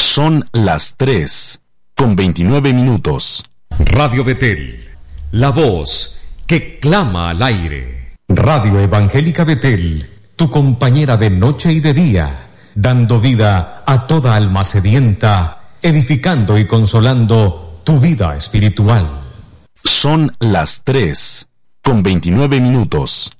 Son las 3:29. Radio Betel, la voz que clama al aire. Radio Evangélica Betel, tu compañera de noche y de día, dando vida a toda alma sedienta, edificando y consolando tu vida espiritual. Son las 3:29.